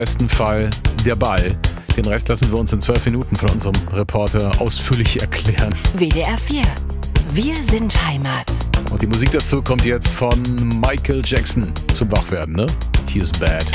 besten Fall der Ball. Den Rest lassen wir uns in 12 Minuten von unserem Reporter ausführlich erklären. WDR 4. Wir sind Heimat. Und die Musik dazu kommt jetzt von Michael Jackson zum Wachwerden, ne? Here's Bad.